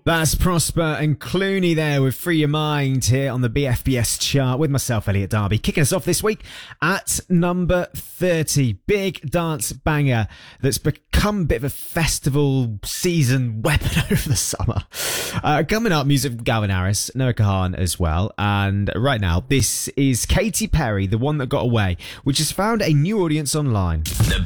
That's Prosper and Clooney there with Free Your Mind here on the BFBS chart with myself, Elliot Darby, kicking us off this week at number 30. Big dance banger that's become a bit of a festival season weapon over the summer. Coming up, music from Calvin Harris, Noah Kahan as well. And right now, this is Katy Perry, The One That Got Away, which has found a new audience online.